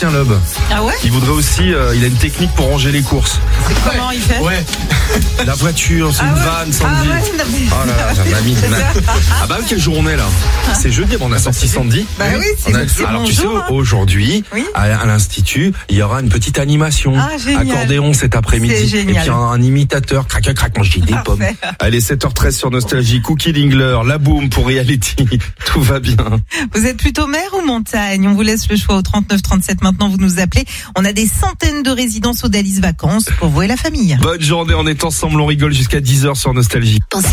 Sébastien Loeb. Ah ouais? Il voudrait aussi, il a une technique pour ranger les courses. Comment il fait? Ouais. La voiture, c'est une vanne, Sandy. Oh là là, ça m'a mis de mal. Ah bah quelle journée là. C'est jeudi, on a sorti Sandy. Bah oui, c'est alors bon tu sais, jour, hein. Aujourd'hui, Oui. à l'Institut, il y aura une petite animation. Ah, génial. Accordéon cet après-midi. C'est génial. Et puis un imitateur. Crac, crac, manger des pommes. Allez, 7h13 sur Nostalgie. Cookie Dingler, la boom pour Reality. Tout va bien. Vous êtes plutôt mer ou montagne? On vous laisse le choix au 3937. Maintenant, vous nous appelez. On a des centaines de résidences Odalis Vacances pour vous et la famille. Bonne journée, on est ensemble, on rigole jusqu'à 10h sur Nostalgie.